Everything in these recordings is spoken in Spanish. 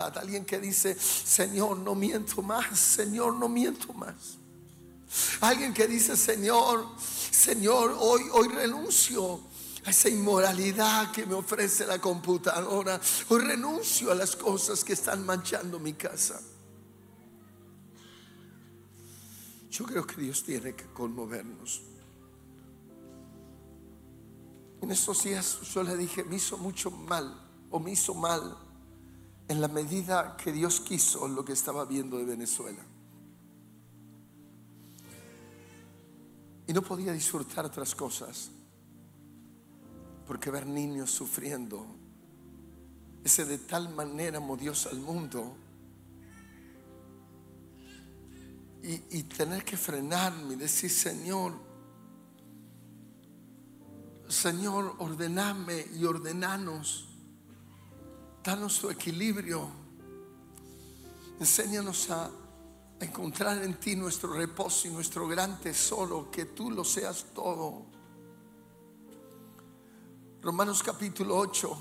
verdad. Alguien que dice: Señor, no miento más. Señor, no miento más. Alguien que dice: Señor, hoy renuncio a esa inmoralidad que me ofrece la computadora. Hoy renuncio a las cosas que están manchando mi casa. Yo creo que Dios tiene que conmovernos. En estos días yo le dije: me hizo mucho mal, o me hizo mal en la medida que Dios quiso lo que estaba viendo de Venezuela. Y no podía disfrutar otras cosas, porque ver niños sufriendo, ese de tal manera amó Dios al mundo, y tener que frenarme y decir: Señor, ordename y ordenanos, danos tu equilibrio, enséñanos a encontrar en ti nuestro reposo y nuestro gran tesoro, que tú lo seas todo. Romanos capítulo 8,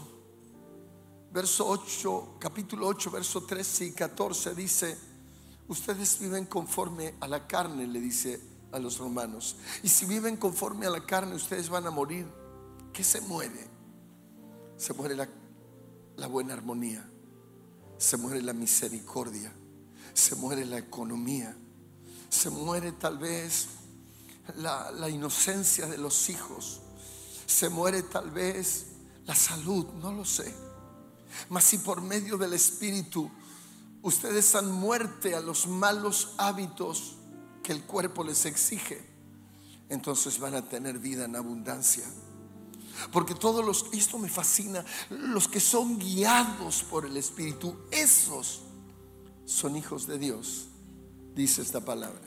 capítulo 8, verso 13 y 14 dice: ustedes viven conforme a la carne, le dice a los romanos, y si viven conforme a la carne, ustedes van a morir. ¿Qué se muere? Se muere la buena armonía, se muere la misericordia, se muere la economía, se muere tal vez la inocencia de los hijos, se muere tal vez la salud, no lo sé. Mas si por medio del Espíritu ustedes dan muerte a los malos hábitos que el cuerpo les exige, entonces van a tener vida en abundancia. Porque esto me fascina, los que son guiados por el Espíritu, esos son hijos de Dios, dice esta palabra.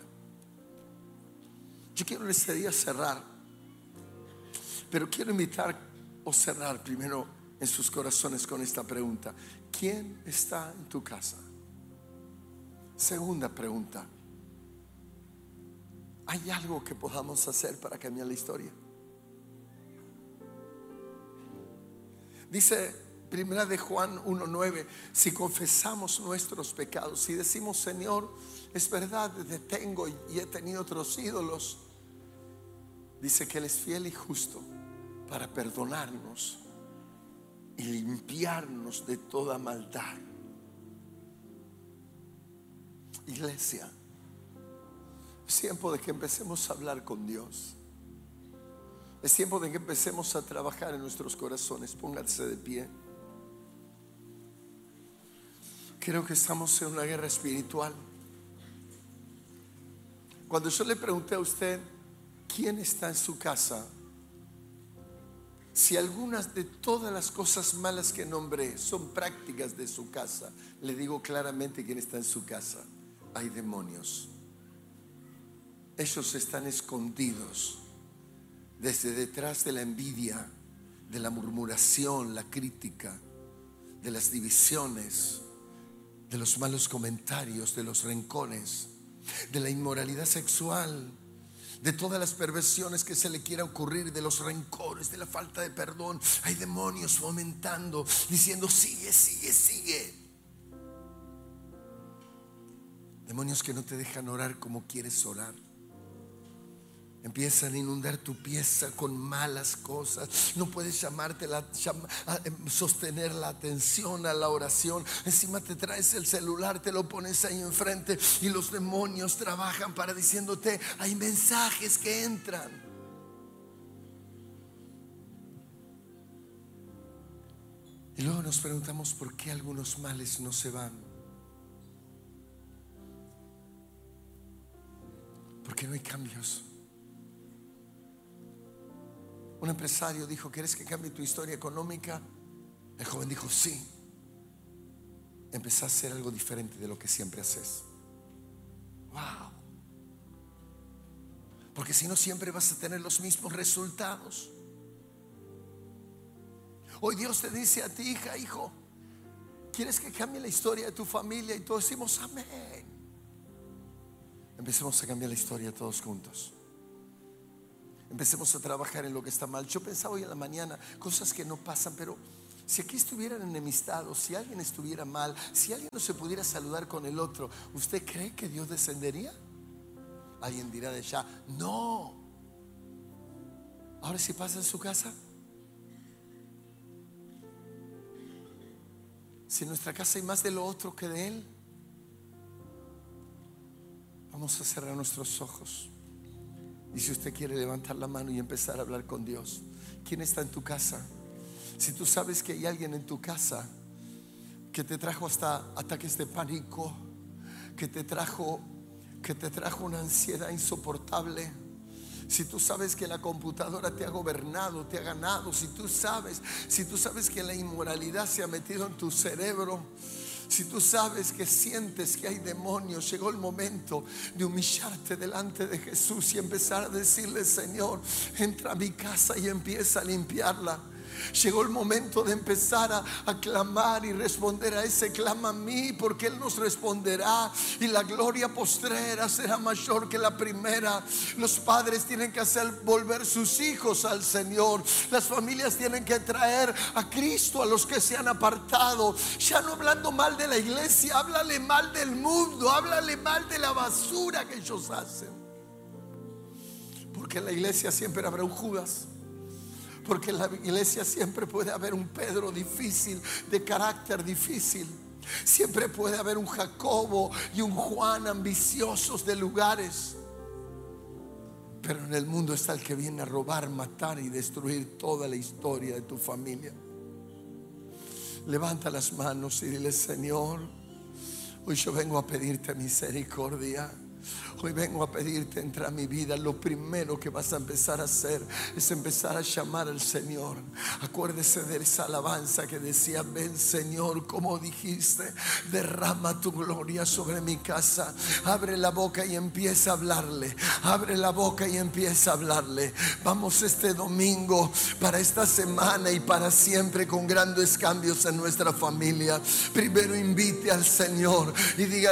Yo quiero este día cerrar, pero quiero invitar o cerrar primero en sus corazones con esta pregunta: ¿quién está en tu casa? Segunda pregunta: ¿hay algo que podamos hacer para cambiar la historia? Dice Primera de Juan 1:9: si confesamos nuestros pecados, si decimos: Señor, es verdad, tengo y he tenido otros ídolos, dice que Él es fiel y justo para perdonarnos y limpiarnos de toda maldad. Iglesia, es tiempo de que empecemos a hablar con Dios. Es tiempo de que empecemos a trabajar en nuestros corazones. Pónganse de pie. Creo que estamos en una guerra espiritual. Cuando yo le pregunté a usted: ¿quién está en su casa? Si algunas de todas las cosas malas que nombré son prácticas de su casa, le digo claramente quién está en su casa: hay demonios. Ellos están escondidos desde detrás de la envidia, de la murmuración, la crítica, de las divisiones, de los malos comentarios, de los rencores, de la inmoralidad sexual, de todas las perversiones que se le quiera ocurrir, de los rencores, de la falta de perdón. Hay demonios fomentando, diciendo: sigue, sigue, sigue. Demonios que no te dejan orar como quieres orar. Empiezan a inundar tu pieza con malas cosas. No puedes sostener la atención a la oración. Encima te traes el celular, te lo pones ahí enfrente, y los demonios trabajan para diciéndote: hay mensajes que entran. Y luego nos preguntamos: ¿por qué algunos males no se van? ¿Por qué no hay cambios? Un empresario dijo: ¿quieres que cambie tu historia económica? El joven dijo: sí. Empezá a hacer algo diferente de lo que siempre haces. Wow. Porque si no, siempre vas a tener los mismos resultados. Hoy Dios te dice a ti: hija, hijo, ¿quieres que cambie la historia de tu familia? Y todos decimos: amén. Empecemos a cambiar la historia todos juntos. Empecemos a trabajar en lo que está mal. Yo pensaba hoy en la mañana cosas que no pasan, pero Si aquí estuvieran enemistados, si alguien estuviera mal, si alguien no se pudiera saludar con el otro, ¿usted cree que Dios descendería? Alguien dirá de allá, no. Ahora, si pasa en su casa, si en nuestra casa hay más de lo otro que de Él, vamos a cerrar nuestros ojos. Y si usted quiere levantar la mano y empezar a hablar con Dios, ¿quién está en tu casa? Si tú sabes que hay alguien en tu casa que te trajo hasta ataques de pánico, que te trajo una ansiedad insoportable, si tú sabes que la computadora te ha gobernado, te ha ganado, si tú sabes que la inmoralidad se ha metido en tu cerebro, si tú sabes que sientes que hay demonios, llegó el momento de humillarte delante de Jesús y empezar a decirle: Señor, entra a mi casa y empieza a limpiarla. Llegó el momento de empezar a clamar y responder a ese clama a mí, porque Él nos responderá y la gloria postrera será mayor que la primera. Los padres tienen que hacer volver sus hijos al Señor. Las familias tienen que traer a Cristo a los que se han apartado. Ya no hablando mal de la iglesia, háblale mal del mundo, háblale mal de la basura que ellos hacen. Porque en la iglesia siempre habrá un Judas. Porque en la iglesia siempre puede haber un Pedro difícil, de carácter difícil. Siempre puede haber un Jacobo y un Juan ambiciosos de lugares. Pero en el mundo está el que viene a robar, matar y destruir toda la historia de tu familia. Levanta las manos y dile: Señor, hoy yo vengo a pedirte misericordia. Hoy vengo a pedirte, entra a mi vida. Lo primero que vas a empezar a hacer es empezar a llamar al Señor. Acuérdese de esa alabanza que decía: ven Señor, como dijiste, derrama tu gloria sobre mi casa. Abre la boca y empieza a hablarle. Abre la boca y empieza a hablarle. Vamos este domingo, para esta semana y para siempre, con grandes cambios en nuestra familia. Primero invite al Señor y diga: